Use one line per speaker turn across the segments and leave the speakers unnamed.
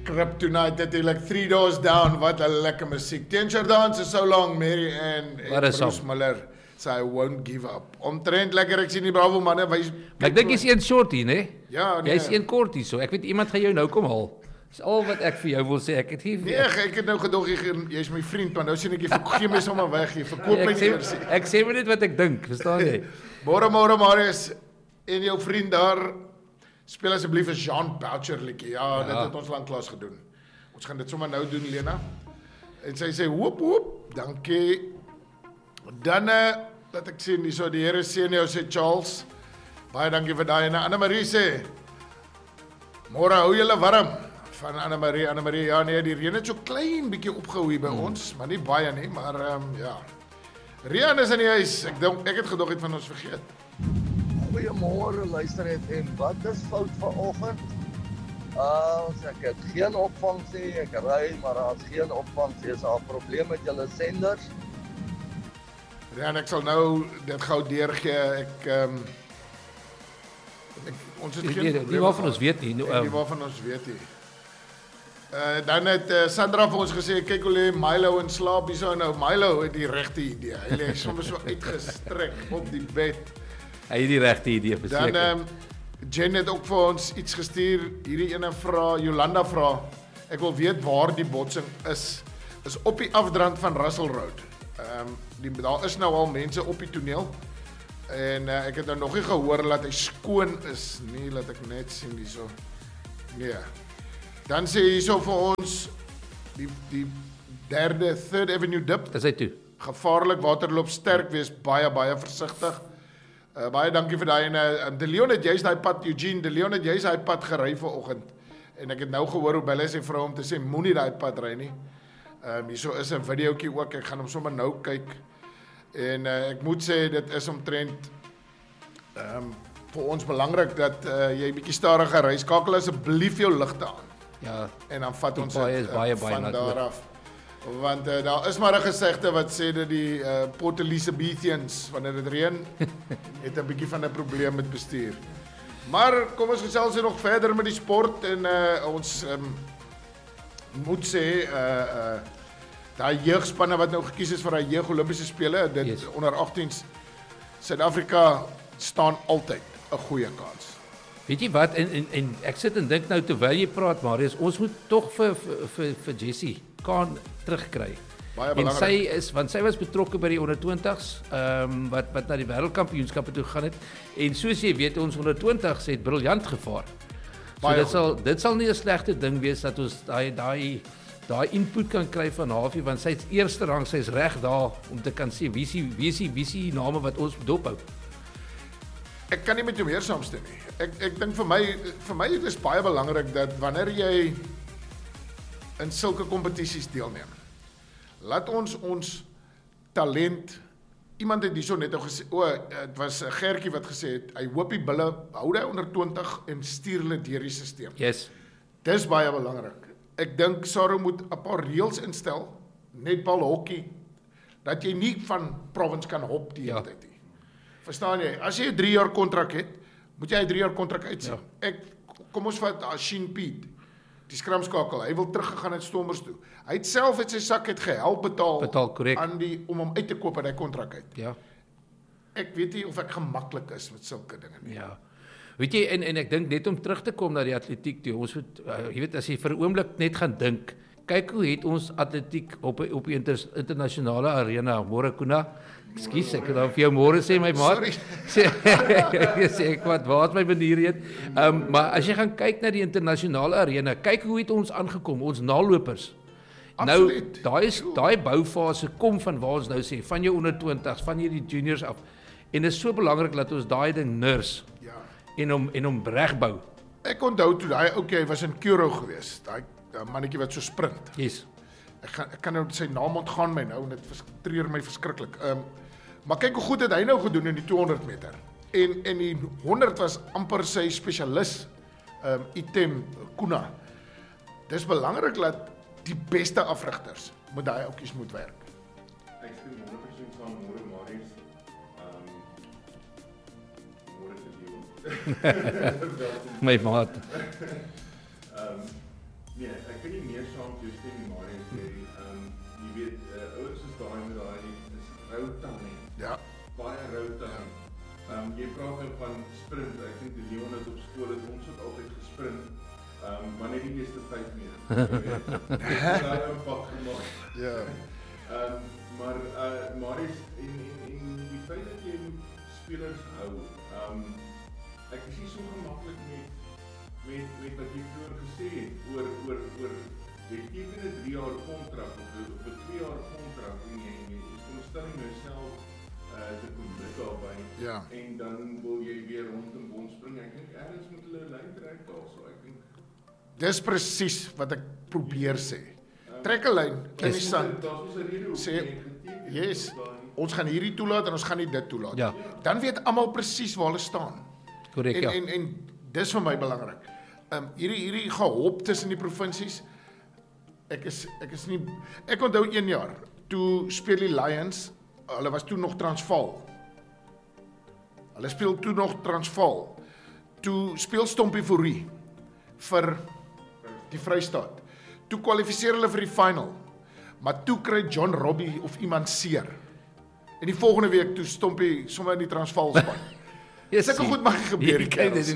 Kryptonite natuurlijk, 3 Doors Down, wat 'n lekker musiek. Teen Jordaan so long, Mary en Bruce Miller, so I won't give up. Omtrent lekker, ek sien die Bravo manne, wys.
Maar ek dink jy's een shortie, né?
Ja, nee.
Jy's een kortie so. Ek weet iemand gaan jou nou kom haal. Dis al wat ek vir jou wil sê. Ek het hier
Nee, ek het nou gedog jy's my vriend, maar nou sien ek jy gee my sommer weg, jy verkoop my eers.
Ek sê maar net wat ek dink, verstaan jy?
Môre Marius en jou vriend daar, speel asseblief 'n Jean Boucher liedjie. Ja, dit het ons lanklaas gedoen. Ons gaan dit sommer nou doen, Lena. En sy sê hoop hoop, dankie. Dan dat ek sien hierso die Here seën jou, sê Charles. Baie dankie vir daai. En Anne-Marie sê môre hou julle warm. Van Anne-Marie, ja nee, die reën het so klein bietjie opgehou hier by ons, maar nie baie nie, maar ja. Rian is in die huis. Ek het gedog het van ons vergeet.
Goeiemôre luister FM. Wat is fout vanoggend? Ek het geen opvang sê, ek ry, maar daar's geen opvang sê, is daar 'n probleem met julle senders?
Rian, ek sal nou dit gou deurgee. Ons het geen
nie waarvan ons weet nie.
Nie waarvan ons weet nie. Dan het Sandra vir ons gesê, kyk hoe lê Milo in slaap hierso nou. Milo het die regte idee. Hy lê soms so uitgestrek op die bed.
Hy het die regte idee verseker.
Dan Jen het ook vir ons iets gestuur. Hierdie ene vra, Jolanda vra, ek wil weet waar die botsing is. Is op die afdrand van Russell Road. Daar is nou al mense op die toneel. En ek het nou nog nie gehoor dat hy skoon is nie, laat ek net sien hierso. Nee. Dan sê hierso vir ons die derde Third Avenue dip.
Dis hy toe.
Gevaarlik, waterloop sterk wees, baie versigtig. Baie dankie vir daai en De Leon het juist daai pad Eugene, De Leon het juist daai pad gery vanoggend. En ek het nou gehoor hoe bel hy sy vrou om te sê moenie daai pad ry nie. Hierso is 'n videoetjie ook, ek gaan hom sommer nou kyk. En ek moet sê dit is omtrent vir ons belangrik dat jy bietjie stadiger ry. Skakel asseblief jou ligte aan.
Ja.
En dan vat ons
dit baie
van daar af. Want daar is maar 'n gesegde wat sê dat die Port Elizabethians wanneer dit reën het 'n bietjie van 'n probleem met bestuur. Maar kom ons gesels nog verder met die sport en ons moet sê daai jeugspanne wat nou gekies is vir daai jeug Olimpiese spele, dit onder 18s Suid-Afrika staan altyd 'n goeie kans.
Weet jy wat en ek sit en dink nou terwyl jy praat Marius, ons moet tog vir Jessie Kaan terugkry.
Baie belangrik.
En want sy was betrokke by die onder 20s, wat na die wêreldkampioenskappe toe gegaan het. En soos jy weet, ons onder 20s het briljant gevaar. So dit sal nie 'n slegte ding wees dat ons daai input kan kry van Hafie, want sy's eerste rang, sy's reg daar om te kan sê wie is die name wat ons dophou.
Ek kan nie met jou meer saamstem nie. Ek dink vir my dit is baie belangrik dat wanneer jy in sulke kompetisies deelneem, laat ons talent, iemand het hierso net gesê, dit was 'n Gertjie wat gesê het, hy hoop die bulle hou hy onder 20 en stuur hulle deur die stelsel.
Yes.
Dis baie belangrik. Ek dink Saro moet 'n paar reëls instel, netbal, hokkie, dat jy nie van province kan hop die hele tyd nie. Verstaan jy? As jy 'n 3 jaar kontrak het, moet jy 'n 3 jaar kontrak uitsien. Ja. Kom ons vat Sheen Piet, die skramskakel, hy wil teruggegaan het Stormers toe. Hy het self uit sy sak het gehelp betaal aan om hom uit te koop uit hy kontrak uit.
Ja.
Ek weet nie of ek gemaklik is met sulke dinge nie.
Ja. Weet jy, en ek dink net om terug te kom na die atletiek toe, ons moet, jy weet, as jy vir 'n oomblik net gaan dink, kyk hoe het ons atletiek op die internasionale arena, môre Kuna, ekskuus, ek wil vir jou môre sê my maat, sê ek wat my manier het, maar as jy gaan kyk na die internasionale arena, kyk hoe het ons aangekom, ons nalopers.
Absoluut.
Nou, daai boufase kom van waar ons nou sê, van jou onder 20s, van jy die juniors af, en dit is so belangrik dat ons daai ding nurse, en om regbou.
Ek onthou toe daai ouetjie was in Kuro geweest, daai mannetjie wat so sprint.
Yes.
Ek kan nou sy naam ontgaan my nou en dit treur my verskriklik. Maar kyk hoe goed het hy nou gedoen in die 200 meter. En die 100 was amper sy spesialis, Item Kuna. Dis belangrik dat die beste afrigters met daai ouetjies moet werk.
Ek stem 100% saam môre Marius. Môre te doen.
My maat.
Nee, ek kan nie meer saam met jou stem nie, Marius sê. Jy weet, ouens is daai met daai dis rou talent.
Ja.
Baie rou talent. Jy praat nou van sprint. Ek dink die Leon het op skool het ons het altyd gesprint. Maar net die eerste 5 meter. Jy weet, daai impak gemaak.
Ja.
Maar Marius en die feit dat jy moet spelers hou. Ek is nie so gemaklik met wat jy vroeër gesê het oor jy teken 'n 3 jaar kontrak of 'n 2 jaar kontrak en jy stel jouself te commit daarby.
Ja.
En dan wil jy weer rond en bond spring. Ek dink ergens moet hulle 'n lyn trek daarso. Ek dink
Dis presies wat ek probeer sê. Trek 'n lyn in die sand.
daar's 'n rede hoekom
Sê,
jy geteken
yes, ons gaan hierdie toelaat en ons gaan nie dit toelaat.
Ja.
Dan weet almal presies waar hulle staan.
Korrek, ja.
En dis vir my belangrik. Hierdie gehop tussen die provinsies. Ek onthou 1 jaar toe speel die Lions, hulle was toe nog Transvaal. Hulle speel toe nog Transvaal. Toe speel Stompie Fourie vir die Vrystaat. Toe kwalifiseer hulle vir die final. Maar toe kry John Robbie of iemand seer. En die volgende week toe Stompie sommer in die Transvaal span. Sulke goed mag gebeur, die kerels.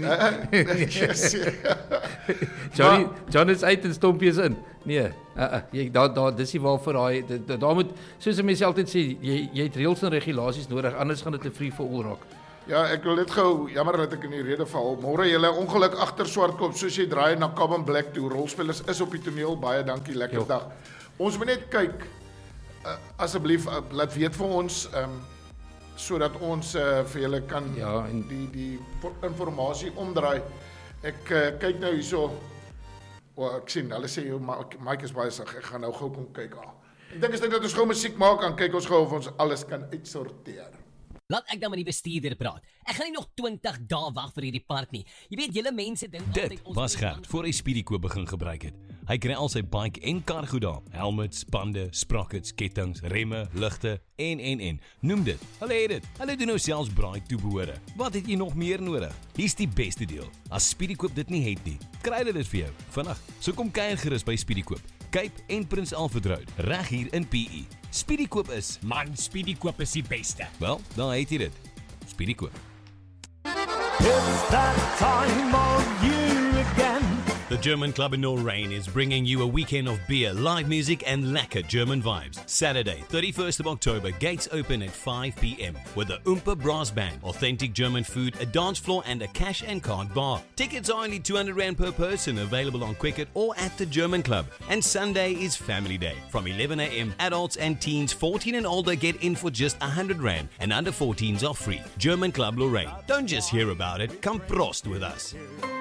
John is uit en Stompie is in. Nee, dis nie waar vir daai daar moet soos mense altyd sê, jy het reëls en regulasies nodig, anders gaan dit 'n free for all raak.
Ja, ek wil net gou, jammer dat ek in die rede val. Môre julle ongeluk agter Swartkop, soos jy draai na Cabin Black toe. Rolspelers is op die toneel. Baie dankie, lekker dag. Ons moet net kyk, asseblief, laat weet vir ons, sodat ons vir julle kan
en
die informasie omdraai. Ek kyk nou hierso. Ek sien, hulle sê Mike is baie sag. Ek gaan nou gou kom kyk. Ek dink is dit dat ons gou musiek maak en kyk ons gou of ons alles kan uitsorteer.
Laat ek dan met die bestuurder praat. Ek gaan nie nog 20 dae wag vir hierdie park nie. Jy weet, julle mense dink altyd
Dit was Gert voor hy Speedykoop begin gebruik het. Hy kry al sy bike en kar goed daar. Helmets, bande, sprockets, kettinge, remme, ligte en. Noem dit. Hulle het dit. Hulle doen nou selfs braai toebehore. Wat het jy nog meer nodig? Hier's die beste deel. As Speedykoop dit nie het nie, kry hulle dit vir jou vinnig. So kom kuier gerus by Speedykoop. Cape en Prins Alfred Road, reg hier in PE. Speedykoop is,
Man, Speedykoop is die beste.
wel, daar het jy dit. Speedykoop.
It's that time of year again.
The German Club in Lorraine is bringing you a weekend of beer, live music and lekker German vibes. Saturday, 31st of October, gates open at 5 p.m. with the Oompa Brass Band, authentic German food, a dance floor and a cash and card bar. Tickets are only R200 per person, available on Quicket or at the German Club. And Sunday is Family Day. From 11 a.m, adults and teens 14 and older get in for just R100 and under 14s are free. German Club Lorraine. Don't just hear about it, come prost with us.